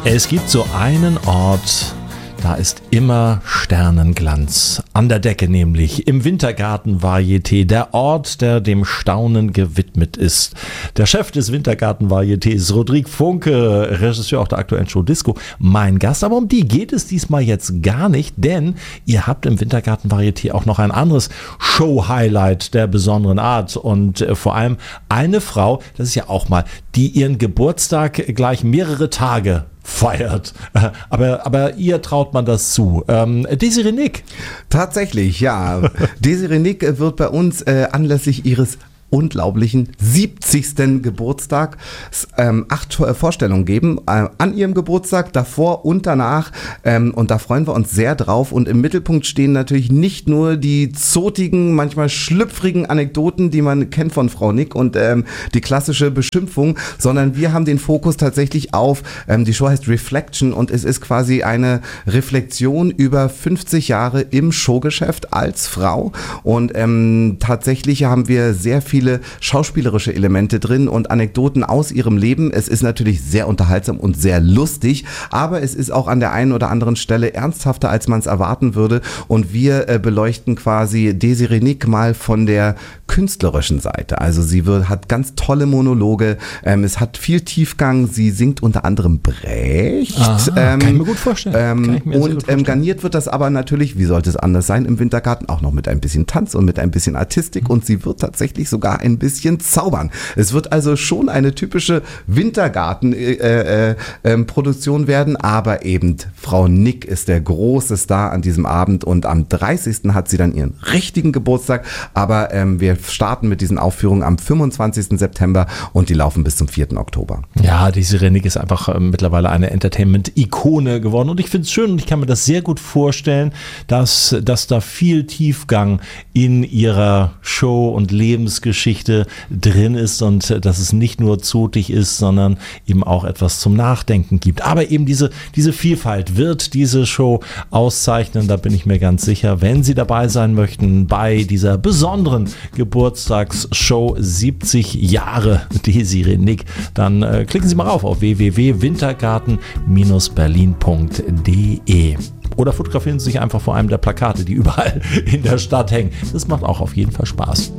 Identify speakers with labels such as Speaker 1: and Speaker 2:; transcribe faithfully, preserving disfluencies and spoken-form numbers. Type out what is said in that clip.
Speaker 1: Es gibt so einen Ort, da ist immer Sternenglanz. An der Decke nämlich, im Wintergarten Varieté, der Ort, der dem Staunen gewidmet ist. Der Chef des Wintergarten Varietés, Rodrigue Funke, Regisseur auch der aktuellen Show Disco, mein Gast. Aber um die geht es diesmal jetzt gar nicht, denn ihr habt im Wintergarten Varieté auch noch ein anderes Show-Highlight der besonderen Art. Und vor allem eine Frau, das ist ja auch mal, die ihren Geburtstag gleich mehrere Tage feiert. Aber, aber ihr traut man das zu. Ähm, Desiree Nick.
Speaker 2: Tatsächlich, ja. Desiree Nick wird bei uns äh, anlässlich ihres unglaublichen siebzigsten Geburtstag ähm, acht Vorstellungen geben, äh, an ihrem Geburtstag, davor und danach, ähm, und da freuen wir uns sehr drauf. Und im Mittelpunkt stehen natürlich nicht nur die zotigen, manchmal schlüpfrigen Anekdoten, die man kennt von Frau Nick und ähm, die klassische Beschimpfung, sondern wir haben den Fokus tatsächlich auf, ähm, die Show heißt Reflection und es ist quasi eine Reflexion über fünfzig Jahre im Showgeschäft als Frau und ähm, tatsächlich haben wir sehr viel viele schauspielerische Elemente drin und Anekdoten aus ihrem Leben. Es ist natürlich sehr unterhaltsam und sehr lustig, aber es ist auch an der einen oder anderen Stelle ernsthafter, als man es erwarten würde. Und wir äh, beleuchten quasi Desiree Nick mal von der künstlerischen Seite. Also sie wird, hat ganz tolle Monologe, ähm, es hat viel Tiefgang, sie singt unter anderem Brecht.
Speaker 1: Aha,
Speaker 2: ähm,
Speaker 1: kann ich mir gut vorstellen.
Speaker 2: Ähm,
Speaker 1: kann ich mir
Speaker 2: und
Speaker 1: gut
Speaker 2: ähm, garniert wird das aber natürlich, wie sollte es anders sein, im Wintergarten auch noch mit ein bisschen Tanz und mit ein bisschen Artistik und sie wird tatsächlich sogar ein bisschen zaubern. Es wird also schon eine typische Wintergarten-Produktion äh, äh, werden, aber eben Frau Nick ist der große Star an diesem Abend und am dreißigsten hat sie dann ihren richtigen Geburtstag, aber ähm, wir starten mit diesen Aufführungen am fünfundzwanzigsten September und die laufen bis zum vierten Oktober.
Speaker 1: Ja, Desiree Nick ist einfach äh, mittlerweile eine Entertainment-Ikone geworden und ich finde es schön und ich kann mir das sehr gut vorstellen, dass, dass da viel Tiefgang in ihrer Show und Lebensgeschichte drin ist und dass es nicht nur zotig ist, sondern eben auch etwas zum Nachdenken gibt. Aber eben diese, diese Vielfalt wird diese Show auszeichnen, da bin ich mir ganz sicher. Wenn Sie dabei sein möchten bei dieser besonderen Geburtstagsshow siebzig Jahre Desiree Nick, dann äh, klicken Sie mal rauf auf w w w punkt wintergarten Bindestrich berlin punkt d e. Oder fotografieren Sie sich einfach vor einem der Plakate, die überall in der Stadt hängen. Das macht auch auf jeden Fall Spaß.